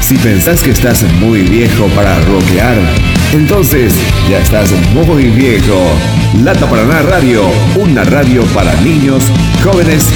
Si pensás que estás muy viejo para rockear, entonces ya estás muy viejo. Lata Paraná Radio, una radio para niños, jóvenes